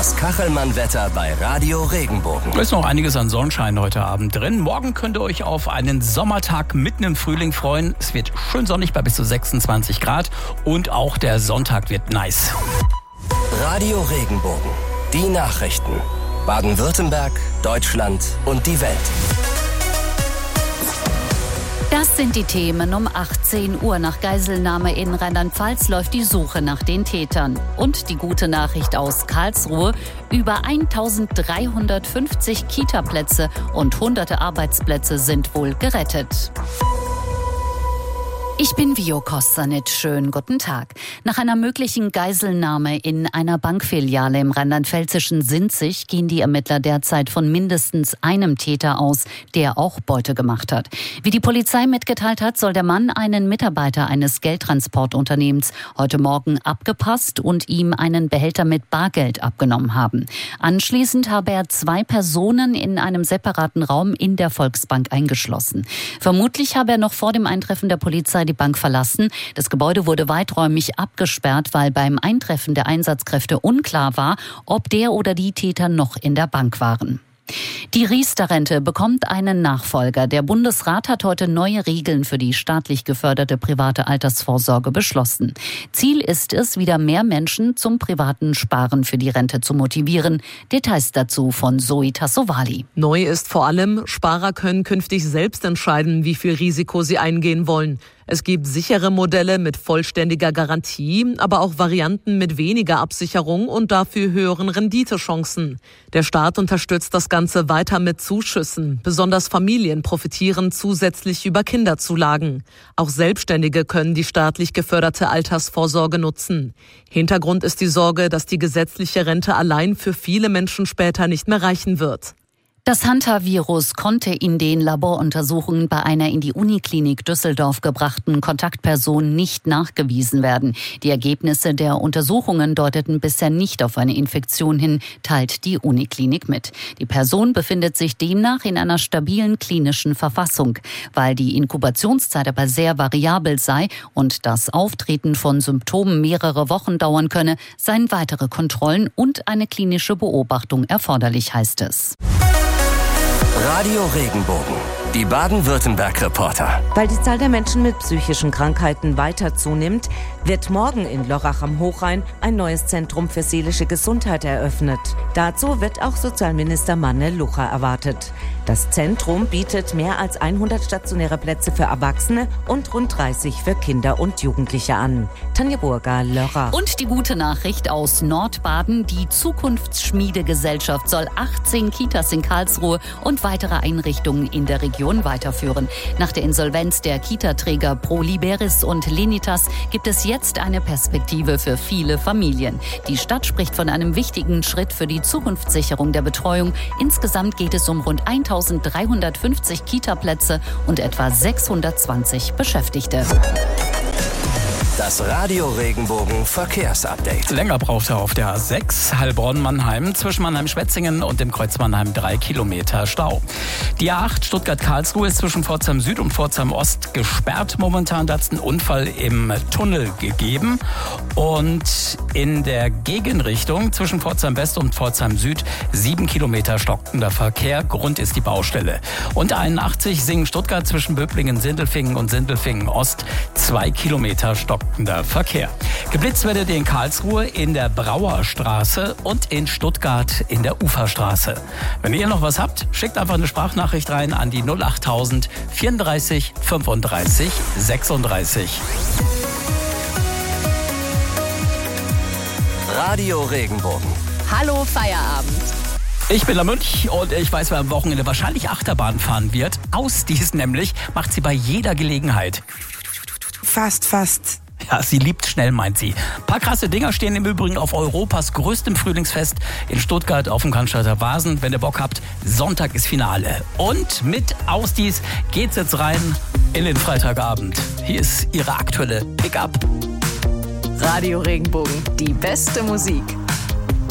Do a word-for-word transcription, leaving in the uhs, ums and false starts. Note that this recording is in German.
Das Kachelmann-Wetter bei Radio Regenbogen. Da ist noch einiges an Sonnenschein heute Abend drin. Morgen könnt ihr euch auf einen Sommertag mitten im Frühling freuen. Es wird schön sonnig bei bis zu sechsundzwanzig Grad und auch der Sonntag wird nice. Radio Regenbogen. Die Nachrichten. Baden-Württemberg, Deutschland und die Welt. Das sind die Themen um achtzehn Uhr. Nach Geiselnahme in Rheinland-Pfalz läuft die Suche nach den Tätern. Und die gute Nachricht aus Karlsruhe: Über eintausenddreihundertfünfzig Kita-Plätze und hunderte Arbeitsplätze sind wohl gerettet. Ich bin Vio Kostanic. Schönen guten Tag. Nach einer möglichen Geiselnahme in einer Bankfiliale im rheinland-pfälzischen Sinzig gehen die Ermittler derzeit von mindestens einem Täter aus, der auch Beute gemacht hat. Wie die Polizei mitgeteilt hat, soll der Mann einen Mitarbeiter eines Geldtransportunternehmens heute Morgen abgepasst und ihm einen Behälter mit Bargeld abgenommen haben. Anschließend habe er zwei Personen in einem separaten Raum in der Volksbank eingeschlossen. Vermutlich habe er noch vor dem Eintreffen der Polizei die Bank verlassen. Das Gebäude wurde weiträumig abgesperrt, weil beim Eintreffen der Einsatzkräfte unklar war, ob der oder die Täter noch in der Bank waren. Die Riester-Rente bekommt einen Nachfolger. Der Bundesrat hat heute neue Regeln für die staatlich geförderte private Altersvorsorge beschlossen. Ziel ist es, wieder mehr Menschen zum privaten Sparen für die Rente zu motivieren. Details dazu von Zoe Tassovali. Neu ist vor allem, Sparer können künftig selbst entscheiden, wie viel Risiko sie eingehen wollen. Es gibt sichere Modelle mit vollständiger Garantie, aber auch Varianten mit weniger Absicherung und dafür höheren Renditechancen. Der Staat unterstützt das Ganze weiter mit Zuschüssen. Besonders Familien profitieren zusätzlich über Kinderzulagen. Auch Selbstständige können die staatlich geförderte Altersvorsorge nutzen. Hintergrund ist die Sorge, dass die gesetzliche Rente allein für viele Menschen später nicht mehr reichen wird. Das Hantavirus konnte in den Laboruntersuchungen bei einer in die Uniklinik Düsseldorf gebrachten Kontaktperson nicht nachgewiesen werden. Die Ergebnisse der Untersuchungen deuteten bisher nicht auf eine Infektion hin, teilt die Uniklinik mit. Die Person befindet sich demnach in einer stabilen klinischen Verfassung. Weil die Inkubationszeit aber sehr variabel sei und das Auftreten von Symptomen mehrere Wochen dauern könne, seien weitere Kontrollen und eine klinische Beobachtung erforderlich, heißt es. Radio Regenbogen. Die Baden-Württemberg-Reporter. Weil die Zahl der Menschen mit psychischen Krankheiten weiter zunimmt, wird morgen in Lörrach am Hochrhein ein neues Zentrum für seelische Gesundheit eröffnet. Dazu wird auch Sozialminister Manne Lucha erwartet. Das Zentrum bietet mehr als hundert stationäre Plätze für Erwachsene und rund dreißig für Kinder und Jugendliche an. Tanja Burger, Lörrach. Und die gute Nachricht aus Nordbaden: Die Zukunftsschmiedegesellschaft soll achtzehn Kitas in Karlsruhe und weitere Einrichtungen in der Region weiterführen. Nach der Insolvenz der Kita-Träger Proliberis und Lenitas gibt es jetzt eine Perspektive für viele Familien. Die Stadt spricht von einem wichtigen Schritt für die Zukunftssicherung der Betreuung. Insgesamt geht es um rund eintausenddreihundertfünfzig Kita-Plätze und etwa sechshundertzwanzig Beschäftigte. Das Radio Regenbogen Verkehrsupdate. Länger braucht er auf der A sechs, Heilbronn-Mannheim, zwischen Mannheim-Schwetzingen und dem Kreuz Mannheim drei Kilometer Stau. Die A acht Stuttgart-Karlsruhe ist zwischen Pforzheim Süd und Pforzheim Ost gesperrt momentan. Da hat es einen Unfall im Tunnel gegeben. Und in der Gegenrichtung zwischen Pforzheim West und Pforzheim Süd sieben Kilometer stockender Verkehr. Grund ist die Baustelle. Und A einundachtzig Singen-Stuttgart zwischen Böblingen-Sindelfingen und Sindelfingen-Ost zwei Kilometer stockender Verkehr. Geblitzt werdet ihr in Karlsruhe in der Brauerstraße und in Stuttgart in der Uferstraße. Wenn ihr noch was habt, schickt einfach eine Sprachnachricht rein an die null achttausend vierunddreißig fünfunddreißig sechsunddreißig. Radio Regenbogen. Hallo Feierabend. Ich bin der Mönch und ich weiß, wer am Wochenende wahrscheinlich Achterbahn fahren wird. Ausdies nämlich macht sie bei jeder Gelegenheit. Fast, fast. Ja, sie liebt schnell, meint sie. Ein paar krasse Dinger stehen im Übrigen auf Europas größtem Frühlingsfest in Stuttgart auf dem Cannstatter Vasen. Wenn ihr Bock habt, Sonntag ist Finale. Und mit Ausdies geht's jetzt rein in den Freitagabend. Hier ist ihre aktuelle Pickup. Radio Regenbogen, die beste Musik.